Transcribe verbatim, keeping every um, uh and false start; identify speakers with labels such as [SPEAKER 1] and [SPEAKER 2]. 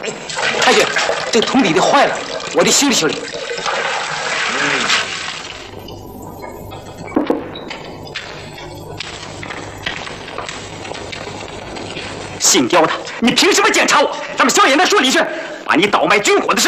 [SPEAKER 1] 太君，这个铜笔的坏了，我得修理修理。姓刁的，你凭什么检查我？咱们萧衍那说李轩把你倒卖军火的事